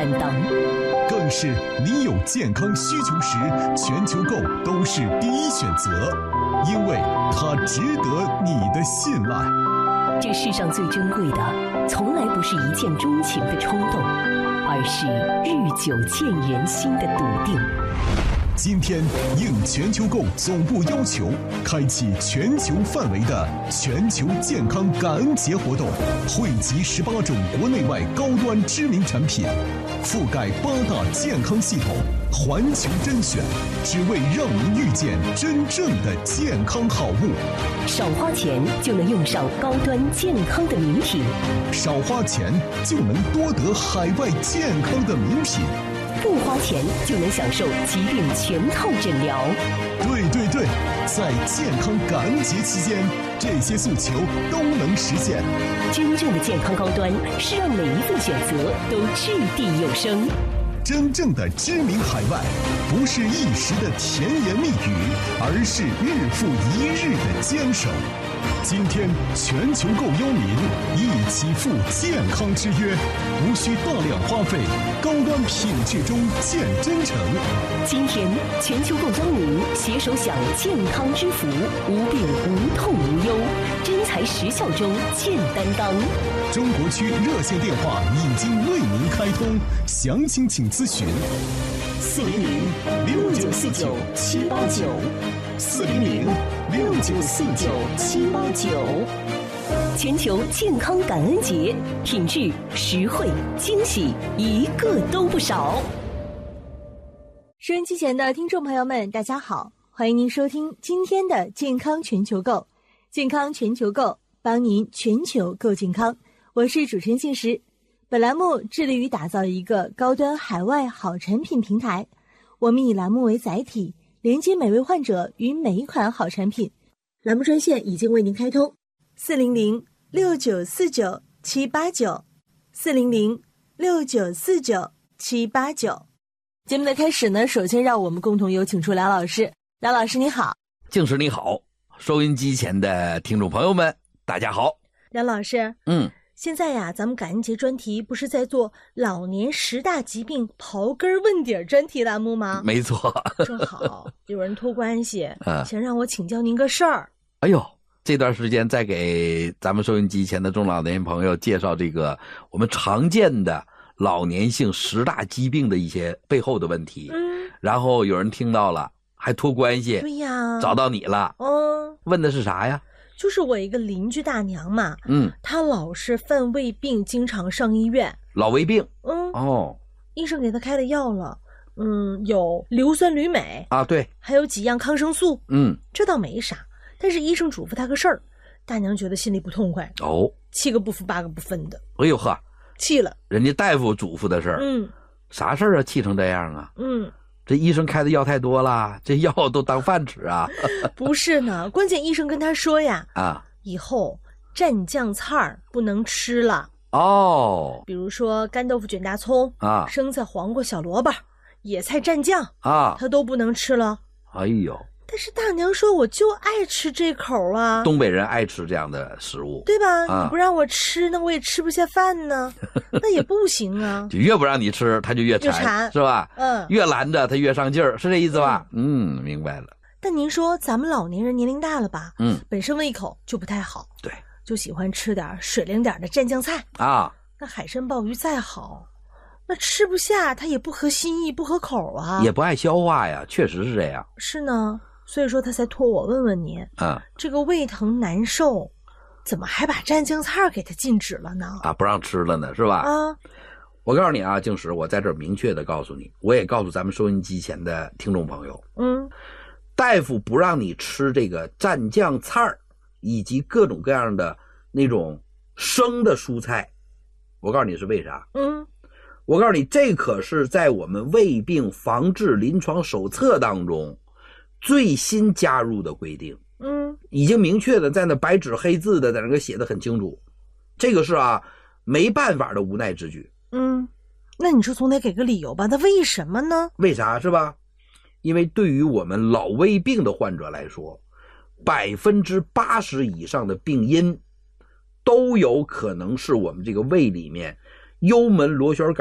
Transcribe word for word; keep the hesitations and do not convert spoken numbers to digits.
担当。 更是你有健康需求时，全球购都是第一选择，因为它值得你的信赖。 这世上最珍贵的，从来不是一见钟情的冲动，而是日久见人心的笃定。 今天应全球购总部要求，开启全球范围的全球健康感恩节活动，汇集十八种国内外高端知名产品，覆盖八大健康系统，环球甄选，只为让您遇见真正的健康好物。 少花钱就能用上高端健康的名品， 少花钱就能多得海外健康的名品。 不花钱就能享受疾病全套诊疗。 对对对，在健康感恩节期间，这些诉求都能实现。 真正的健康高端是让每一份选择都掷地有声。 真正的知名海外，不是一时的甜言蜜语，而是日复一日的坚守。今天全球购邀您一起赴健康之约，无需大量花费，高端品质中见真诚。 今天全球购邀您携手享健康之福，无病无痛无忧，真材实效中见担当。 中国区热线电话已经为您开通，详情请咨询四零零六九四九七八九，四零零六九四九七八九。全球健康感恩节，品质、实惠、惊喜，一个都不少。 收音机前的听众朋友们，大家好，欢迎您收听今天的健康全球购。健康全球购，帮您全球购健康。我是主持人信实。本栏目致力于打造一个高端海外好产品平台，我们以栏目为载体，连接每位患者与每一款好产品。栏目专线已经为您开通，四零零六九四九七八九，四零零六九四九七八九。节目的开始呢，首先让我们共同有请出梁老师。梁老师你好。 静时你好，收音机前的听众朋友们大家好。 梁老师， 嗯。 现在呀，咱们感恩节专题不是在做老年十大疾病刨根问底专题栏目吗？ 没错。 正好有人托关系， 嗯， 想让我请教您个事儿。 哎呦，这段时间再给咱们收音机前的中老年朋友介绍这个我们常见的老年性十大疾病的一些背后的问题。 嗯， 然后有人听到了，还托关系， 对呀， 找到你了。 嗯， 问的是啥呀？ 就是我一个邻居大娘嘛， 嗯， 她老是犯胃病，经常上医院。 老胃病， 嗯， 哦， 医生给她开的药了，嗯，有硫酸铝镁啊，对， 还有几样抗生素， 嗯， 这倒没啥，但是医生嘱咐她个事儿，大娘觉得心里不痛快， 哦， 七个不服八个不分的， 哎呦呵， 气了， 人家大夫嘱咐的事儿， 嗯， 啥事儿啊，气成这样啊， 嗯。 这医生开的药太多了，这药都当饭吃啊。 不是呢，关键医生跟他说呀， 啊， 以后蘸酱菜儿不能吃了。 哦， 比如说干豆腐卷大葱啊， 生菜黄瓜小萝卜野菜蘸酱啊， 他都不能吃了。 哎呦， 但是大娘说我就爱吃这口啊， 东北人爱吃这样的食物， 对吧？ 啊， 你不让我吃，那我也吃不下饭呢，那也不行啊。 就越不让你吃，他就越馋， 越馋是吧？ 嗯， 越拦着他越上劲儿，是这意思吧？嗯, 嗯，明白了。 但您说咱们老年人年龄大了吧？ 嗯， 本身胃口就不太好， 对， 就喜欢吃点水灵点的蘸酱菜啊。 那海参鲍鱼再好，那吃不下，它也不合心意，不合口啊， 也不爱消化呀，确实是这样。 是呢，所以说他才托我问问您， 啊， 这个胃疼难受，怎么还把蘸酱菜给他禁止了呢？ 啊，不让吃了呢，是吧？ 啊， 我告诉你啊，静时，我在这儿明确的告诉你，我也告诉咱们收音机前的听众朋友， 嗯， 大夫不让你吃这个蘸酱菜儿，以及各种各样的那种生的蔬菜，我告诉你是为啥？ 嗯， 我告诉你，这可是在我们胃病防治临床手册当中最新加入的规定。 嗯， 已经明确的在那白纸黑字的在那个写的很清楚，这个是啊没办法的无奈之举。 嗯，那你说总得给个理由吧？那为什么呢？ 为啥是吧？因为对于我们老胃病的患者来说，百分之八十以上的病因都有可能是我们这个胃里面幽门螺旋杆